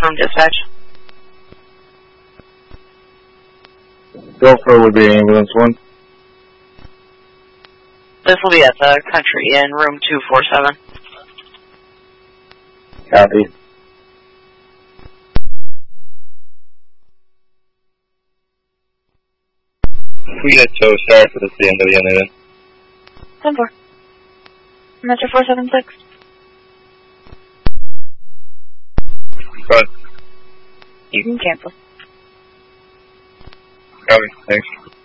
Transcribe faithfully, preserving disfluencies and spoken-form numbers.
from dispatch. Gopher would be ambulance one. This will be at the country in room two four seven. Copy. We got Joe Star for the C M W unit. ten four. Metro four seven six. Go ahead. You can cancel. Copy, thanks.